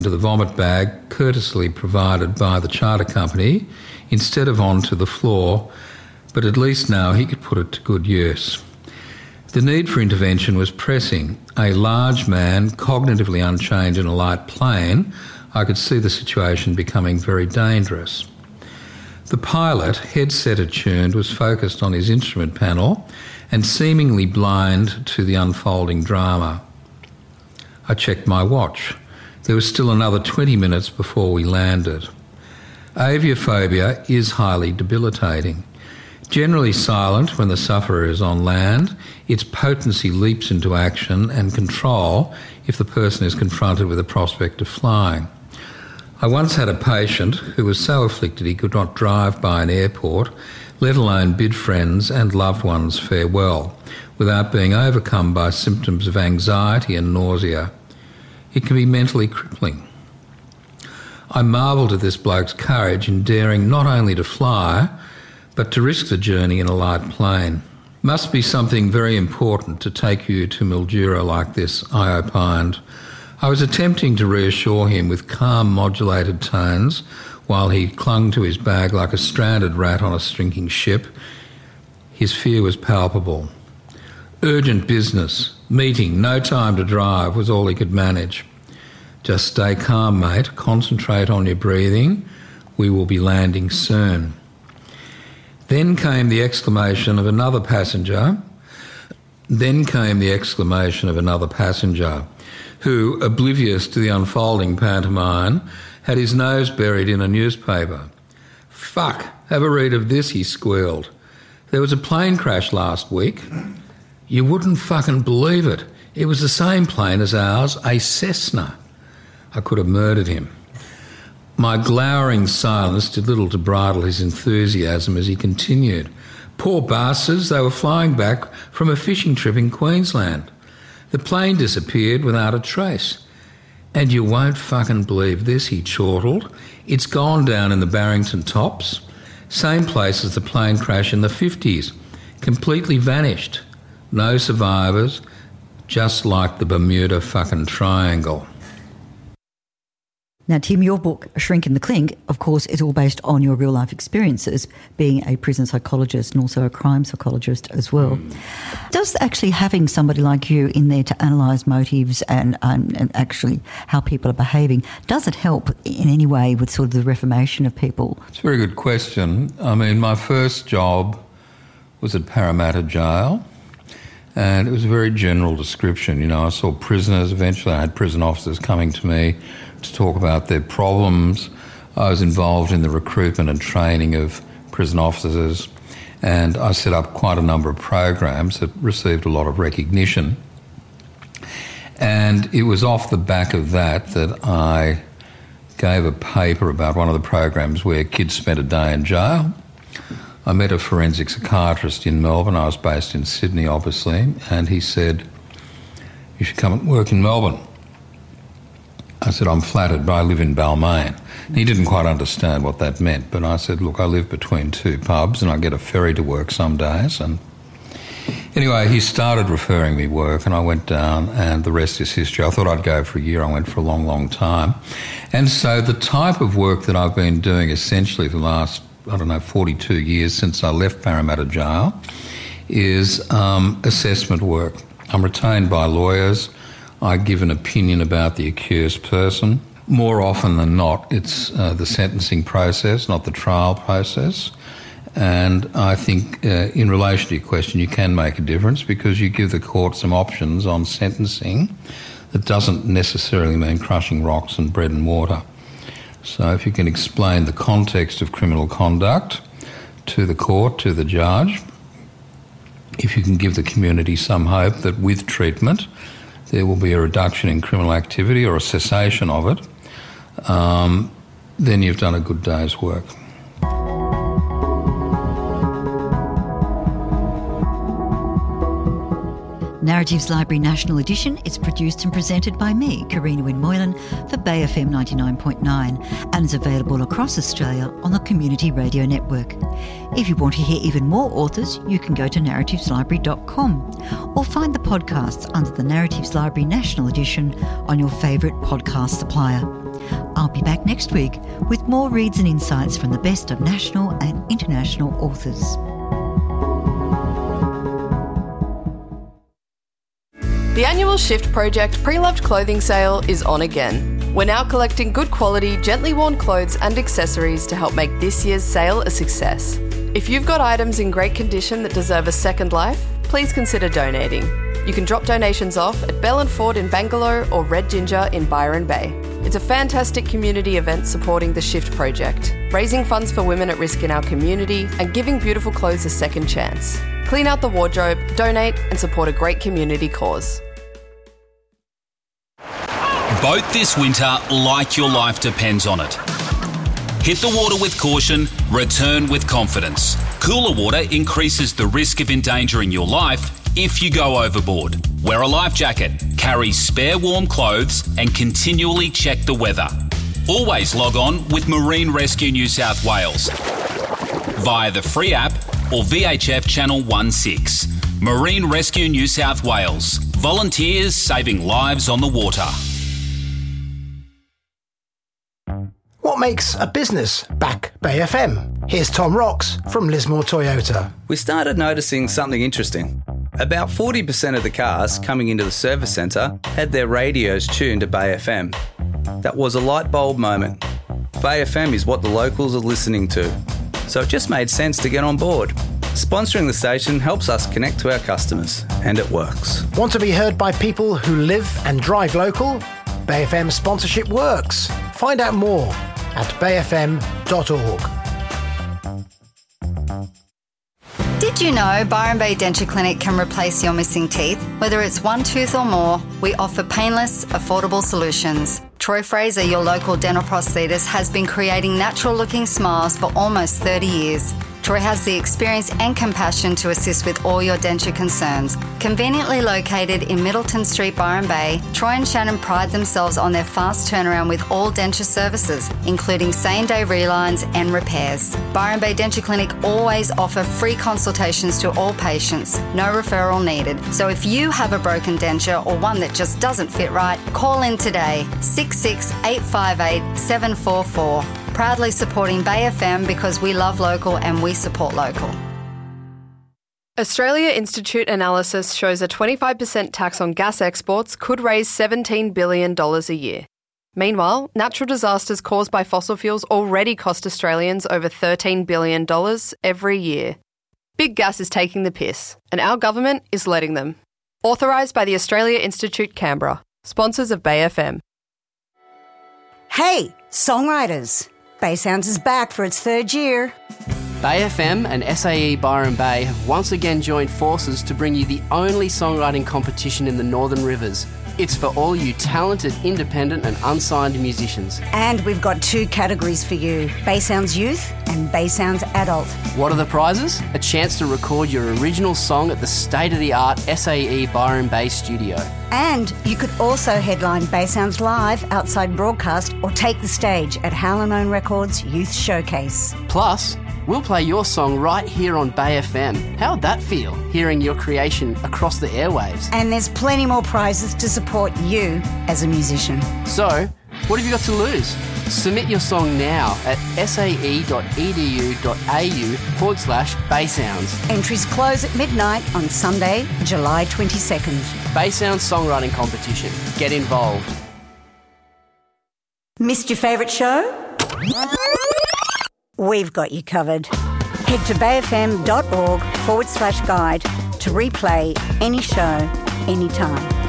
to the vomit bag courteously provided by the charter company instead of onto the floor, but at least now he could put it to good use. The need for intervention was pressing. A large man, cognitively unchanged in a light plane, I could see the situation becoming very dangerous. The pilot, headset attuned, was focused on his instrument panel and seemingly blind to the unfolding drama. I checked my watch. There was still another 20 minutes before we landed. Aviophobia is highly debilitating. Generally silent when the sufferer is on land, its potency leaps into action and control if the person is confronted with the prospect of flying. I once had a patient who was so afflicted he could not drive by an airport, let alone bid friends and loved ones farewell, without being overcome by symptoms of anxiety and nausea. It can be mentally crippling. I marvelled at this bloke's courage in daring not only to fly, but to risk the journey in a light plane. Must be something very important to take you to Mildura like this, I opined. I was attempting to reassure him with calm, modulated tones while he clung to his bag like a stranded rat on a sinking ship. His fear was palpable. Urgent business, meeting, no time to drive was all he could manage. Just stay calm, mate. Concentrate on your breathing. We will be landing soon. Then came the exclamation of another passenger who, oblivious to the unfolding pantomime, had his nose buried in a newspaper. "Fuck, have a read of this," he squealed. "There was a plane crash last week. You wouldn't fucking believe it. It was the same plane as ours, a Cessna." I could have murdered him. My glowering silence did little to bridle his enthusiasm as he continued. "Poor bastards, they were flying back from a fishing trip in Queensland. The plane disappeared without a trace. And you won't fucking believe this," he chortled. "It's gone down in the Barrington Tops. Same place as the plane crash in the 50s. Completely vanished. No survivors, just like the Bermuda fucking Triangle." Now, Tim, your book, A Shrink in the Clink, of course, is all based on your real-life experiences, being a prison psychologist and also a crime psychologist as well. Does actually having somebody like you in there to analyse motives and actually how people are behaving, does it help in any way with sort of the reformation of people? It's a very good question. I mean, my first job was at Parramatta Jail, and it was a very general description. You know, I saw prisoners. Eventually I had prison officers coming to me to talk about their problems. I was involved in the recruitment and training of prison officers, and I set up quite a number of programs that received a lot of recognition. And it was off the back of that I gave a paper about one of the programs where kids spent a day in jail. I met a forensic psychiatrist in Melbourne. I was based in Sydney, obviously, and he said, "You should come and work in Melbourne." I said, "I'm flattered, but I live in Balmain." He didn't quite understand what that meant, but I said, "Look, I live between two pubs and I get a ferry to work some days." And anyway, he started referring me work and I went down, and the rest is history. I thought I'd go for a year. I went for a long, long time. And so the type of work that I've been doing essentially for the last, 42 years since I left Parramatta Jail is assessment work. I'm retained by lawyers. I give an opinion about the accused person. More often than not, it's the sentencing process, not the trial process. And I think in relation to your question, you can make a difference because you give the court some options on sentencing that doesn't necessarily mean crushing rocks and bread and water. So if you can explain the context of criminal conduct to the court, to the judge, if you can give the community some hope that with treatment there will be a reduction in criminal activity or a cessation of it, then you've done a good day's work. Narratives Library National Edition is produced and presented by me, Karina Wynne Moylan, for Bay FM 99.9 and is available across Australia on the Community Radio Network. If you want to hear even more authors, you can go to narrativeslibrary.com or find the podcasts under the Narratives Library National Edition on your favourite podcast supplier. I'll be back next week with more reads and insights from the best of national and international authors. The annual Shift Project pre-loved clothing sale is on again. We're now collecting good quality, gently worn clothes and accessories to help make this year's sale a success. If you've got items in great condition that deserve a second life, please consider donating. You can drop donations off at Bell & Ford in Bangalore or Red Ginger in Byron Bay. It's a fantastic community event supporting the Shift Project, raising funds for women at risk in our community and giving beautiful clothes a second chance. Clean out the wardrobe, donate and support a great community cause. Boat this winter like your life depends on it. Hit the water with caution, return with confidence. Cooler water increases the risk of endangering your life if you go overboard. Wear a life jacket, carry spare warm clothes and continually check the weather. Always log on with Marine Rescue New South Wales via the free app or VHF Channel 16. Marine Rescue New South Wales. Volunteers saving lives on the water. What makes a business back Bay FM? Here's Tom Rocks from Lismore Toyota. We started noticing something interesting. About 40% of the cars coming into the service centre had their radios tuned to Bay FM. That was a light bulb moment. Bay FM is what the locals are listening to, so it just made sense to get on board. Sponsoring the station helps us connect to our customers, and it works. Want to be heard by people who live and drive local? Bay FM sponsorship works. Find out more at bayfm.org. Did you know Byron Bay Denture Clinic can replace your missing teeth? Whether it's one tooth or more, we offer painless, affordable solutions. Troy Fraser, your local dental prosthetist, has been creating natural-looking smiles for almost 30 years. Troy has the experience and compassion to assist with all your denture concerns. Conveniently located in Middleton Street, Byron Bay, Troy and Shannon pride themselves on their fast turnaround with all denture services, including same-day relines and repairs. Byron Bay Denture Clinic always offer free consultations to all patients, no referral needed. So if you have a broken denture or one that just doesn't fit right, call in today, 66858 744. Proudly supporting Bay FM because we love local and we support local. Australia Institute analysis shows a 25% tax on gas exports could raise $17 billion a year. Meanwhile, natural disasters caused by fossil fuels already cost Australians over $13 billion every year. Big gas is taking the piss, and our government is letting them. Authorised by the Australia Institute Canberra. Sponsors of Bay FM. Hey, songwriters! Bay Sounds is back for its third year. Bay FM and SAE Byron Bay have once again joined forces to bring you the only songwriting competition in the Northern Rivers. It's for all you talented, independent and unsigned musicians. And we've got 2 categories for you, Bay Sounds Youth and Bay Sounds Adult. What are the prizes? A chance to record your original song at the state-of-the-art SAE Byron Bay studio. And you could also headline Bay Sounds Live outside broadcast or take the stage at Howlin' Records Youth Showcase. Plus, we'll play your song right here on Bay FM. How'd that feel, hearing your creation across the airwaves? And there's plenty more prizes to support you as a musician. So, what have you got to lose? Submit your song now at sae.edu.au/Baysounds. Entries close at midnight on Sunday, July 22nd. Baysounds Songwriting Competition. Get involved. Missed your favourite show? We've got you covered. Head to bayfm.org/guide to replay any show, anytime.